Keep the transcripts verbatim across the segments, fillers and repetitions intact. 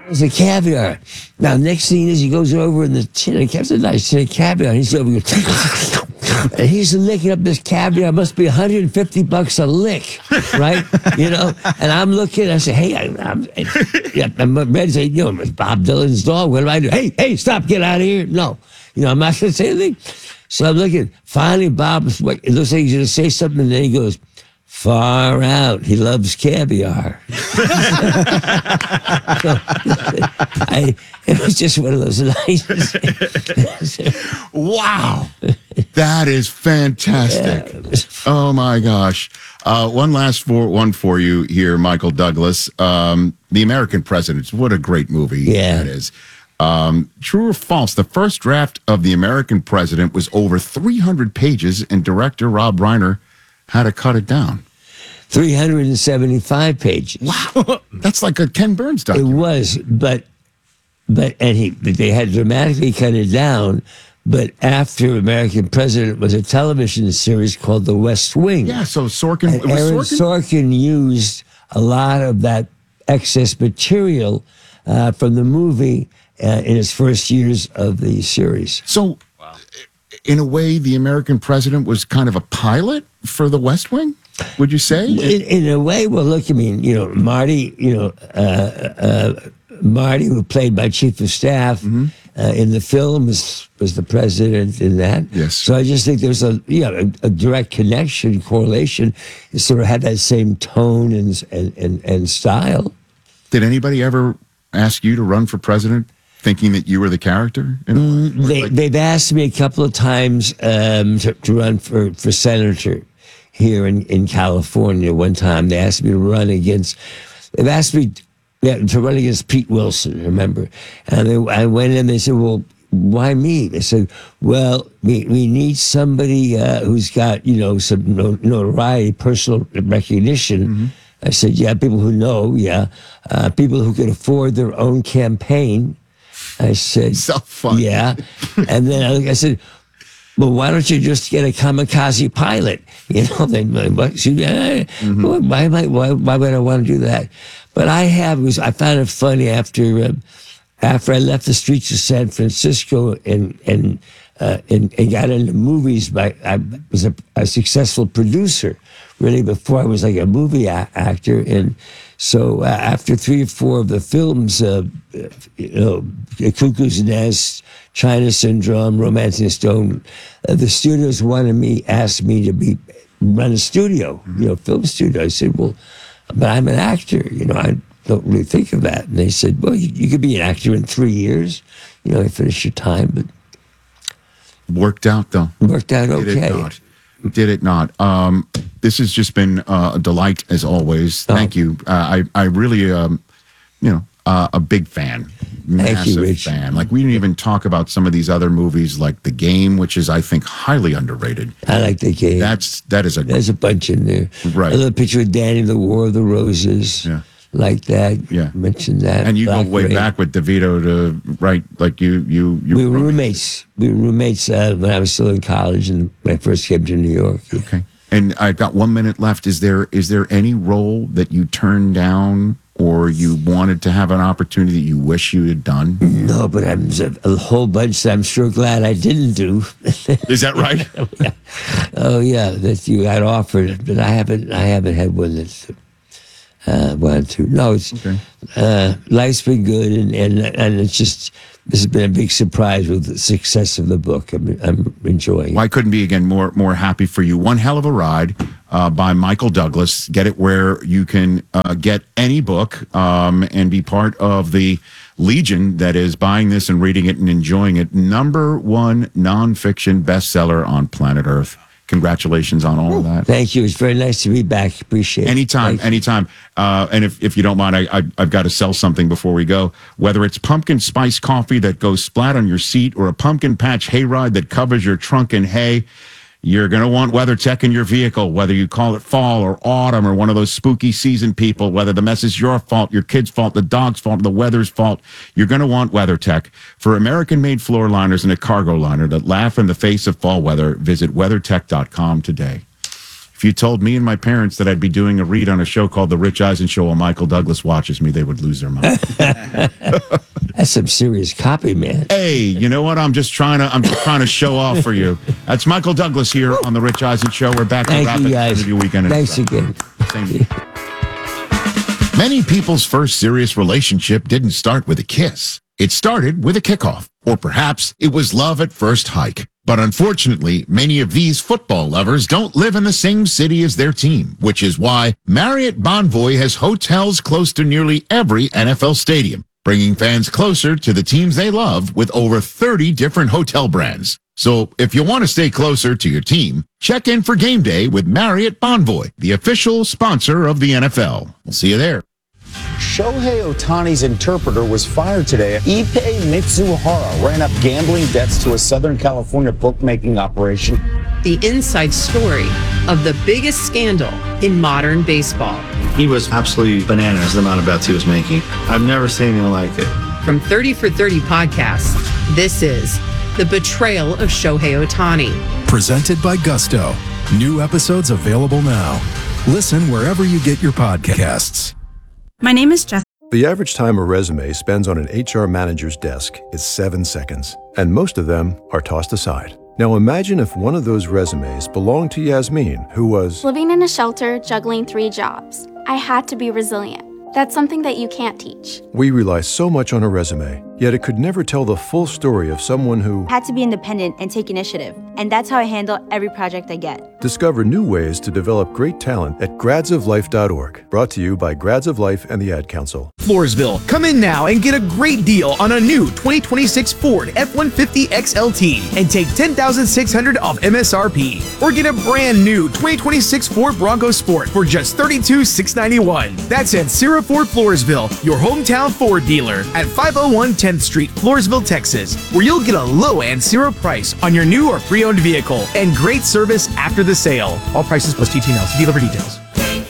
It's a caviar. Now, next thing is he goes over in the tin. He kept a nice tin of caviar. And he's over here. And he's licking up this caviar. It must be one hundred fifty bucks a lick, right? You know? And I'm looking. I say, hey, I, I'm, yeah, I'm ready to say, you know, it's Bob Dylan's dog. What do I do? Hey, hey, stop. Get out of here. No. You know, I'm not going to say anything. So I'm looking. Finally, Bob, it looks like he's going to say something. And then he goes, far out. He loves caviar. So, I, it was just one of those nights. Wow. That is fantastic. Yeah. Oh, my gosh. Uh, one last for, one for you here, Michael Douglas. Um, The American President. What a great movie yeah. that is. Um, true or false, the first draft of The American President was over three hundred pages, and director Rob Reiner had to cut it down. three hundred seventy-five pages. Wow. That's like a Ken Burns document. It was, but, but, and he, they had dramatically cut it down, but after American President was a television series called The West Wing. Yeah, so Sorkin, and it was Aaron Sorkin? Sorkin used a lot of that excess material uh, from the movie uh, in his first years of the series. So, wow. In a way, The American President was kind of a pilot for The West Wing? Would you say? In, in a way, well, look, I mean, you know, Marty, you know, uh, uh, Marty, who played my chief of staff mm-hmm. uh, in the film, was, was the president in that. Yes. So I just think there's a, you know, a, a direct connection, correlation. It sort of had that same tone and, and, and, and style. Did anybody ever ask you to run for president thinking that you were the character? Mm, they, like- they've asked me a couple of times um, to, to run for, for senator. Here in, in California, one time they asked me to run against. They've asked me yeah, to run against Pete Wilson. Remember? And they, I went in. They said, "Well, why me?" They said, "Well, we we need somebody uh, who's got you know some notoriety, personal recognition." Mm-hmm. I said, "Yeah, people who know, yeah, uh, people who can afford their own campaign." I said, "So fun." Yeah, and then I, I said, well, why don't you just get a kamikaze pilot? You know, then mm-hmm. why, why, why, why would I want to do that? But I have, was, I found it funny after uh, after I left the streets of San Francisco and and uh, and, and got into movies. By I was a, a successful producer, really, before I was like a movie a- actor. And so uh, after three or four of the films, uh, you know, Cuckoo's Nest, China Syndrome, Romancing Stone, uh, the studios wanted me, asked me to be run a studio, mm-hmm. you know, film studio. I said, well, but I'm an actor, you know, I don't really think of that. And they said, well, you, you could be an actor in three years, you know, you finish your time, but worked out though. Worked out okay. Did it not? Did it not? Um, this has just been uh, a delight as always. Thank oh. you. Uh, I I really, um, you know, uh, a big fan. Massive Thank you, Rich. fan. Like, we didn't even talk about some of these other movies, like The Game, which is, I think, highly underrated. I like The Game. That's that is a there's a bunch in there. Right. A little picture of Danny, The War of the Roses. Yeah. Like that. Yeah. Mentioned that. And you Black go way Rain. back with DeVito to right, like you you you. We were roommates. We were roommates uh, when I was still in college and when I first came to New York. Yeah. Okay. And I've got one minute left. Is there is there any role that you turned down, or you wanted to have an opportunity that you wish you had done? No, but I'm a whole bunch that I'm sure glad I didn't do. Is that right? Yeah. Oh yeah, that you got offered, but I haven't. I haven't had one that's uh, wanted to. No, it's okay. uh, life's been good, and, and and it's just this has been a big surprise with the success of the book. I'm, I'm enjoying. Well, I couldn't be again more more happy for you. One hell of a ride. Uh, by Michael Douglas. Get it where you can uh, get any book um, and be part of the legion that is buying this and reading it and enjoying it. Number one nonfiction bestseller on planet Earth. Congratulations on all of that. Thank you. It's very nice to be back. Appreciate it. Anytime, anytime. Uh, and if, if you don't mind, I, I, I've got to sell something before we go. Whether it's pumpkin spice coffee that goes splat on your seat or a pumpkin patch hayride that covers your trunk in hay, you're going to want WeatherTech in your vehicle, whether you call it fall or autumn or one of those spooky season people, whether the mess is your fault, your kid's fault, the dog's fault, the weather's fault, you're going to want WeatherTech. For American-made floor liners and a cargo liner that laugh in the face of fall weather, visit WeatherTech dot com today. If you told me and my parents that I'd be doing a read on a show called The Rich Eisen Show while Michael Douglas watches me, they would lose their mind. That's some serious copy, man. Hey, you know what? I'm just trying to I'm just trying to show off for you. That's Michael Douglas here on The Rich Eisen Show. We're back to Thank wrap you, it guys. interview weekend. Thanks again. Same. Many people's first serious relationship didn't start with a kiss. It started with a kickoff, or perhaps it was love at first hike. But unfortunately, many of these football lovers don't live in the same city as their team, which is why Marriott Bonvoy has hotels close to nearly every N F L stadium, bringing fans closer to the teams they love with over thirty different hotel brands. So if you want to stay closer to your team, check in for game day with Marriott Bonvoy, the official sponsor of the N F L. We'll see you there. Shohei Ohtani's interpreter was fired today. Ippei Mitsuhara ran up gambling debts to a Southern California bookmaking operation. The inside story of the biggest scandal in modern baseball. He was absolutely bananas the amount of bets he was making. I've never seen anything like it. From thirty for thirty podcasts, this is The Betrayal of Shohei Ohtani. Presented by Gusto. New episodes available now. Listen wherever you get your podcasts. My name is Jess. The average time a resume spends on an H R manager's desk is seven seconds, and most of them are tossed aside. Now imagine if one of those resumes belonged to Yasmin, who was living in a shelter, juggling three jobs. I had to be resilient. That's something that you can't teach. We rely so much on a resume, yet it could never tell the full story of someone who had to be independent and take initiative. And that's how I handle every project I get. Discover new ways to develop great talent at grads of life dot org. Brought to you by Grads of Life and the Ad Council. Floresville, come in now and get a great deal on a new twenty twenty-six Ford F one fifty X L T and take ten thousand six hundred dollars off M S R P. Or get a brand new twenty twenty-six Ford Bronco Sport for just thirty-two thousand six hundred ninety-one dollars. That's at Sierra Ford Floresville, your hometown Ford dealer at five oh one tenth Street, Floresville, Texas, where you'll get a low and zero price on your new or pre-owned vehicle and great service after the sale. All prices plus T T N L. See dealer for details.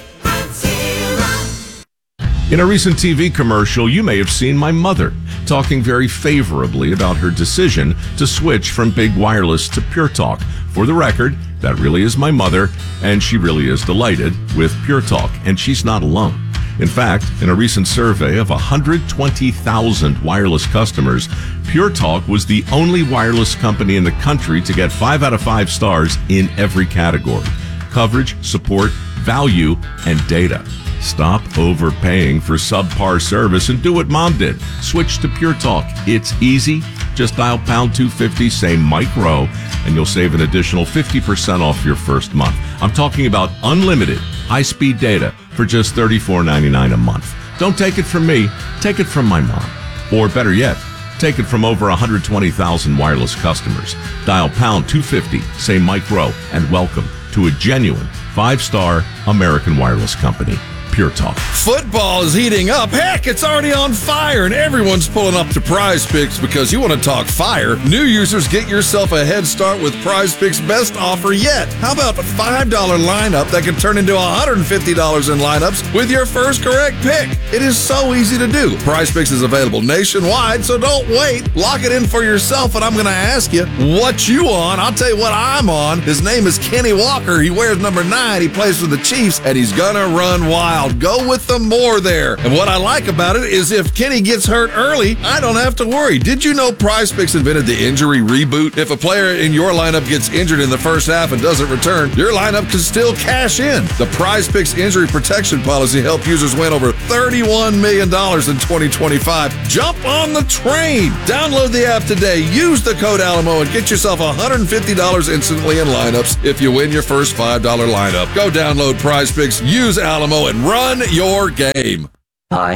In a recent T V commercial, you may have seen my mother talking very favorably about her decision to switch from Big Wireless to Pure Talk. For the record, that really is my mother, and she really is delighted with Pure Talk, and she's not alone. In fact, in a recent survey of one hundred twenty thousand wireless customers, Pure Talk was the only wireless company in the country to get five out of five stars in every category: coverage, support, value, and data. Stop overpaying for subpar service and do what Mom did. Switch to Pure Talk. It's easy. Just dial pound two fifty, say Mike Rowe, and you'll save an additional fifty percent off your first month. I'm talking about unlimited high-speed data for just thirty-four ninety-nine a month. Don't take it from me. Take it from my mom. Or better yet, take it from over one hundred twenty thousand wireless customers. Dial pound two fifty, say Mike Rowe, and welcome to a genuine five-star American wireless company. Pure Talk. Football is heating up. Heck, it's already on fire, and everyone's pulling up to Prize Picks because you want to talk fire. New users, get yourself a head start with Prize Picks' best offer yet. How about a five dollar lineup that can turn into one hundred fifty dollars in lineups with your first correct pick? It is so easy to do. Prize Picks is available nationwide, so don't wait. Lock it in for yourself, and I'm going to ask you what you on. I'll tell you what I'm on. His name is Kenny Walker. He wears number nine. He plays for the Chiefs, and he's going to run wild. Go with the more there. And what I like about it is if Kenny gets hurt early, I don't have to worry. Did you know Prize Picks invented the injury reboot? If a player in your lineup gets injured in the first half and doesn't return, your lineup can still cash in. The Prize Picks injury protection policy helped users win over thirty-one million dollars in twenty twenty-five. Jump on the train. Download the app today. Use the code Alamo and get yourself one hundred fifty dollars instantly in lineups if you win your first five dollar lineup. Go download Prize Picks, use Alamo, and run your game. Hi,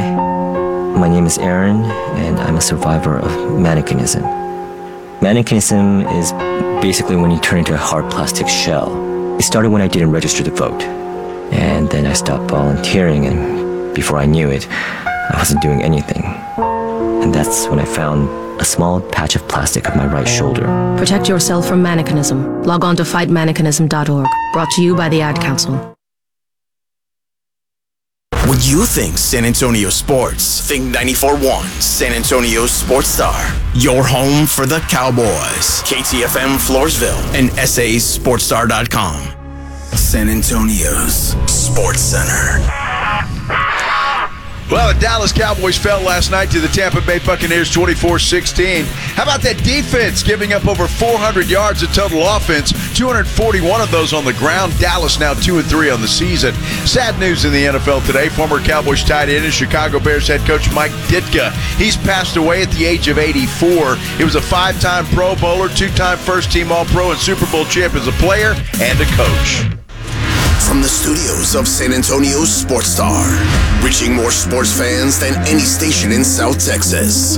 my name is Aaron, and I'm a survivor of mannequinism. Mannequinism is basically when you turn into a hard plastic shell. It started when I didn't register to vote, and then I stopped volunteering, and before I knew it, I wasn't doing anything. And that's when I found a small patch of plastic on my right shoulder. Protect yourself from mannequinism. Log on to fight mannequinism dot org. Brought to you by the Ad Council. When you think San Antonio sports, think ninety-four point one San Antonio Sports Star. Your home for the Cowboys. K T F M Floresville and S A Sports Star dot com. San Antonio's Sports Center. Well, the Dallas Cowboys fell last night to the Tampa Bay Buccaneers twenty-four sixteen. How about that defense giving up over four hundred yards of total offense, two hundred forty-one of those on the ground. Dallas now two and three on the season. Sad news in the N F L today. Former Cowboys tight end and Chicago Bears head coach Mike Ditka. He's passed away at the age of eighty-four. He was a five-time Pro Bowler, two-time first-team All-Pro, and Super Bowl champ as a player and a coach. From the studios of San Antonio's Sports Star, reaching more sports fans than any station in South Texas.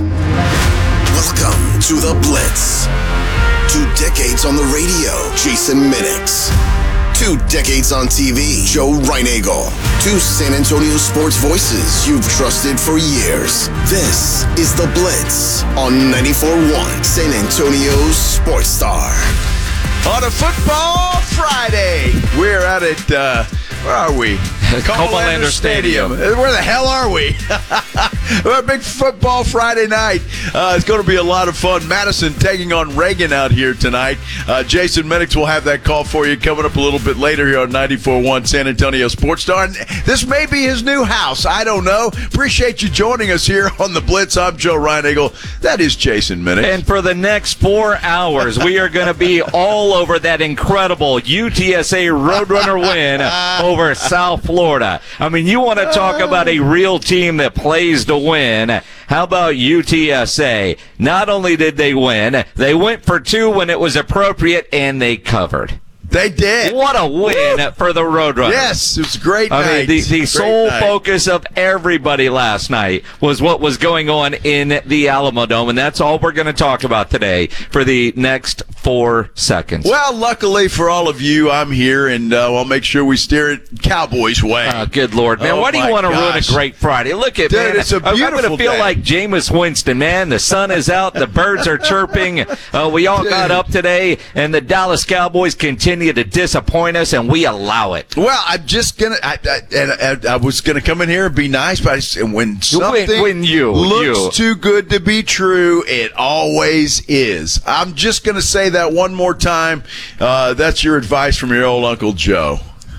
Welcome to The Blitz. Two decades on the radio, Jason Minix. Two decades on T V, Joe Reinagle. Two San Antonio sports voices you've trusted for years. This is The Blitz on ninety-four point one San Antonio's Sports Star. On a football Friday, we're out at, uh, where are we? Comalander Stadium. Stadium. Where the hell are we? We're a big football Friday night. Uh, it's going to be a lot of fun. Madison taking on Reagan out here tonight. Uh, Jason Minix will have that call for you coming up a little bit later here on ninety-four point one San Antonio Sports Star. And this may be his new house. I don't know. Appreciate you joining us here on The Blitz. I'm Joe Reinagle. That is Jason Minix. And for the next four hours, we are going to be all over that incredible U T S A Roadrunner win over South Florida. I mean, you want to talk about a real team that plays to win. How about U T S A? Not only did they win, they went for two when it was appropriate, and they covered. They did. What a win Woo! for the Roadrunners. Yes, it was a great I night. mean, the, the sole night. focus of everybody last night was what was going on in the Alamo Dome, and that's all we're going to talk about today for the next four seconds. Well, luckily for all of you, I'm here, and uh, I'll make sure we steer it Cowboys' way. Oh, good Lord, man. Oh, Why do you want to ruin a great Friday? Look at, Dude, man, it's a I'm beautiful going to feel day. like Jameis Winston, man. The sun is out, the birds are chirping. Uh, we all got up today, and the Dallas Cowboys continue to disappoint us, and we allow it. Well, I'm just gonna. I, I, and, and I was gonna come in here and be nice, but I just, and when something When- when you- looks you. too good to be true, it always is. I'm just gonna say that one more time. Uh, that's your advice from your old Uncle Joe.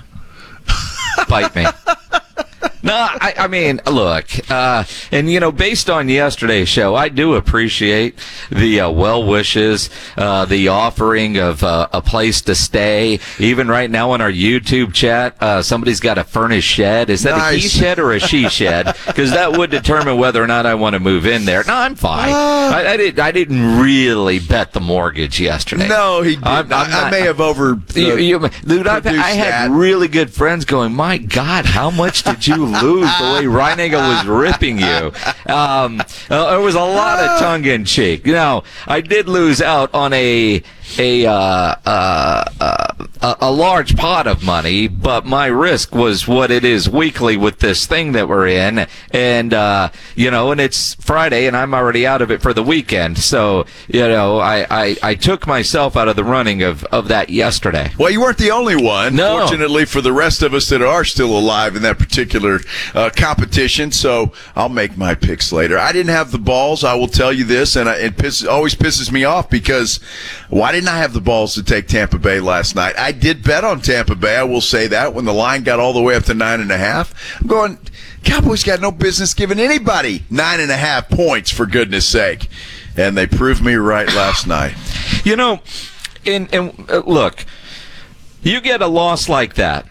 Bite me. No, I, I mean, look, uh, and, you know, based on yesterday's show, I do appreciate the uh, well wishes, uh, the offering of uh, a place to stay. Even right now in our YouTube chat, uh, somebody's got a furnished shed. Is that Nice. a he shed or a she shed? Because that would determine whether or not I want to move in there. No, I'm fine. I, I, did, I didn't really bet the mortgge yesterday. No, he did. I'm- I'm I, I not- may have over. Uh, You, you, dude, I, produced I had that. really good friends going, my God, how much did you lose the way Reinagle was ripping you? Um, uh, there was a lot of tongue-in-cheek. Now, I did lose out on a a, uh, uh, uh, a a large pot of money, but my risk was what it is weekly with this thing that we're in. And, uh, you know, and it's Friday, and I'm already out of it for the weekend. So, you know, I, I, I took myself out of the running of, of that yesterday. Well, you weren't the only one. No. Fortunately for the rest of us that are still alive in that particular uh, competition, so I'll make my picks later. I didn't have the balls, I will tell you this, and I, it pisses, always pisses me off because why didn't I have the balls to take Tampa Bay last night? I did bet on Tampa Bay, I will say that, when the line got all the way up to nine and a half. I'm going, Cowboys got no business giving anybody nine and a half points, for goodness sake. And they proved me right last night. You know, and, and uh, look, you get a loss like that,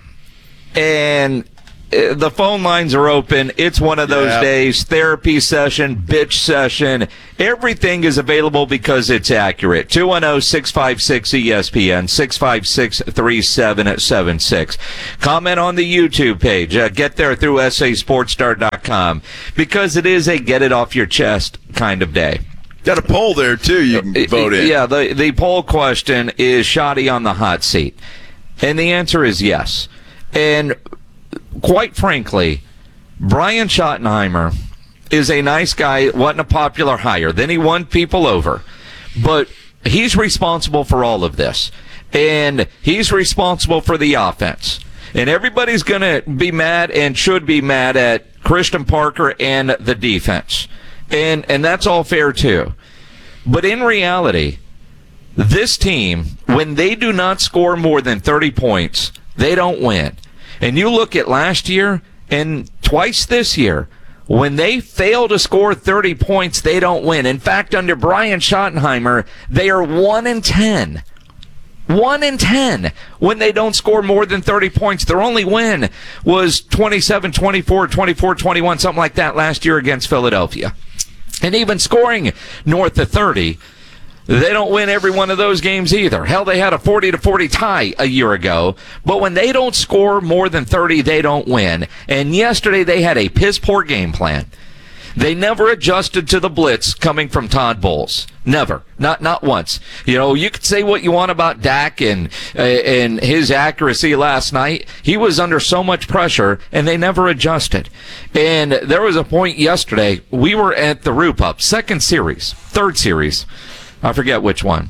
and uh, the phone lines are open. It's one of those Yeah. days. Therapy session, bitch session. Everything is available because it's accurate. two one zero, six five six, E S P N, six five six, three seven seven six. Comment on the YouTube page. Uh, get there through S A sports star dot com because it is a get it off your chest kind of day. Got a poll there, too, you can vote in. Yeah, the, the poll question is Shoddy on the hot seat. And the answer is yes. And quite frankly, Brian Schottenheimer is a nice guy, wasn't a popular hire. Then he won people over. But he's responsible for all of this. And he's responsible for the offense. And everybody's going to be mad and should be mad at Christian Parker and the defense. And and that's all fair, too. But in reality, this team, when they do not score more than thirty points, they don't win. And you look at last year and twice this year, when they fail to score thirty points, they don't win. In fact, under Brian Schottenheimer, they are one in ten. One in ten when they don't score more than thirty points. Their only win was twenty-seven twenty-four, twenty-four twenty-one, something like that last year against Philadelphia. And even scoring north of thirty, they don't win every one of those games either. Hell, they had a forty to forty tie a year ago. But when they don't score more than thirty, they don't win. And yesterday they had a piss-poor game plan. They never adjusted to the blitz coming from Todd Bowles. Never. Not not once. You know, you could say what you want about Dak and uh, and his accuracy last night. He was under so much pressure, and they never adjusted. And there was a point yesterday, we were at the Roop Up, second series, third series. I forget which one.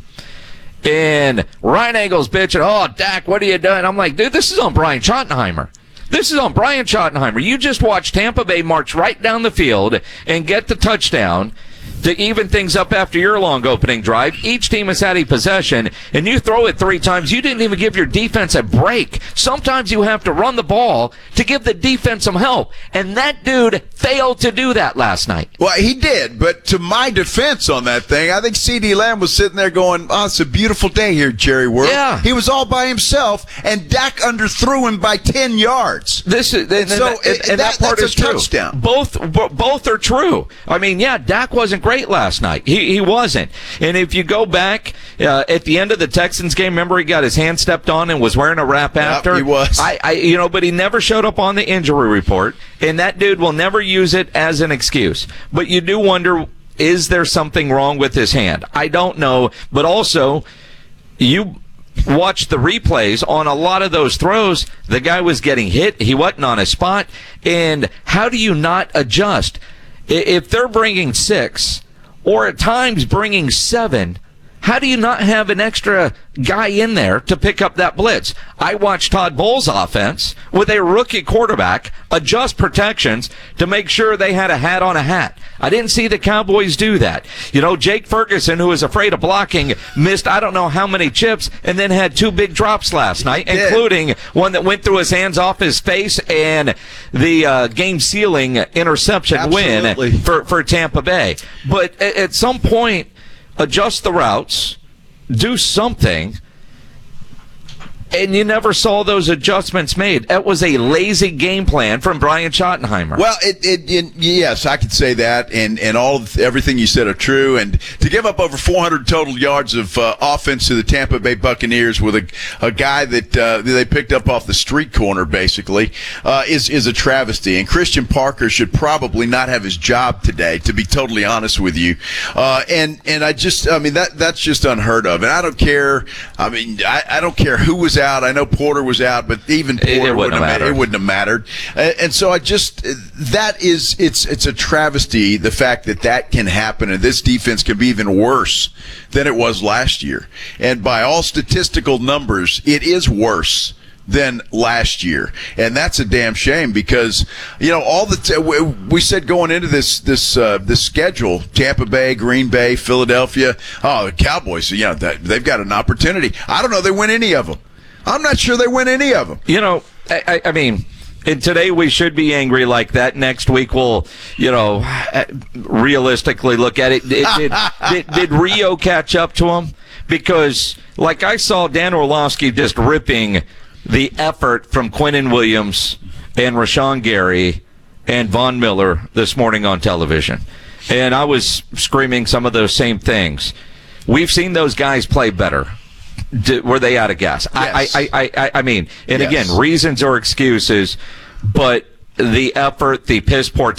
And Ryan Engel's bitching, oh, Dak, what are you doing? I'm like, dude, this is on Brian Schottenheimer. This is on Brian Schottenheimer. You just watched Tampa Bay march right down the field and get the touchdown to even things up after your long opening drive. Each team has had a possession, and you throw it three times. You didn't even give your defense a break. Sometimes you have to run the ball to give the defense some help, and that dude failed to do that last night. Well, he did, but to my defense on that thing, I think CeeDee Lamb was sitting there going, oh, it's a beautiful day here, Jerry World. Yeah. He was all by himself, and Dak underthrew him by ten yards. This is, and, and so and, and, and that, that part that's is a true. Touchdown. Both, both are true. I mean, yeah, Dak wasn't great last night. He he wasn't. And if you go back uh, at the end of the Texans game, remember he got his hand stepped on and was wearing a wrap after. Yep, he was. I, I you know, but he never showed up on the injury report, and that dude will never use it as an excuse. But you do wonder, is there something wrong with his hand? I don't know, but also you watch the replays on a lot of those throws. The guy was getting hit. He wasn't on his spot. And how do you not adjust? If they're bringing six, or at times bringing seven, how do you not have an extra guy in there to pick up that blitz? I watched Todd Bowles' offense with a rookie quarterback adjust protections to make sure they had a hat on a hat. I didn't see the Cowboys do that. You know, Jake Ferguson, who was afraid of blocking, missed I don't know how many chips and then had two big drops last night, including one that went through his hands off his face and the uh, game-sealing interception Absolutely. win for, for Tampa Bay. But at, at some point, adjust the routes, do something, and you never saw those adjustments made. That was a lazy game plan from Brian Schottenheimer. Well, it, it, it yes, I could say that, and and all of everything you said are true. And to give up over four hundred total yards of uh, offense to the Tampa Bay Buccaneers with a a guy that uh, they picked up off the street corner, basically, uh, is is a travesty. And Christian Parker should probably not have his job today, to be totally honest with you. Uh, and and I just, I mean, that that's just unheard of. And I don't care. I mean, I, I don't care who was out. I know Porter was out, but even Porter it, it wouldn't, have have mattered. It wouldn't have mattered. And, and so I just, that is, it's it's a travesty, the fact that that can happen, and this defense can be even worse than it was last year. And by all statistical numbers, it is worse than last year, and that's a damn shame because you know all the t- we said going into this this uh, this schedule, Tampa Bay, Green Bay, Philadelphia, oh the Cowboys, you know that they've got an opportunity. I don't know they win any of them. I'm not sure they win any of them. You know, I, I mean, and today we should be angry like that. Next week we'll, you know, realistically look at it. Did, did, did, did Rio catch up to him? Because like I saw Dan Orlovsky just ripping the effort from Quinnen Williams and Rashawn Gary and Von Miller this morning on television. And I was screaming some of those same things. We've seen those guys play better. Did, were they out of gas? Yes. I, I, I, I mean, and yes. again, reasons or excuses, but the effort, the piss poor